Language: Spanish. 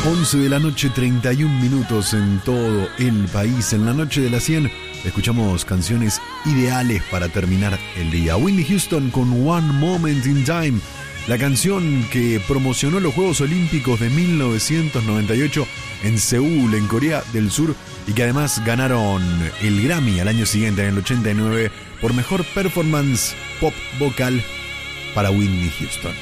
11 de la noche, 31 minutos en todo el país. En la noche de las 100 escuchamos canciones ideales para terminar el día. Whitney Houston con One Moment in Time, la canción que promocionó los Juegos Olímpicos de 1998 en Seúl, en Corea del Sur, y que además ganaron el Grammy al año siguiente, en el 89, por mejor performance pop vocal para Whitney Houston.